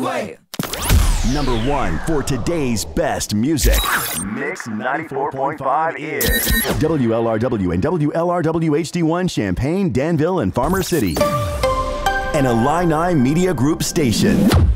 way. Number 1 for today's best music. Mix 94.5 is WLRW and WLRW HD1 Champaign, Danville, and Farmer City. An Illini Media Group station.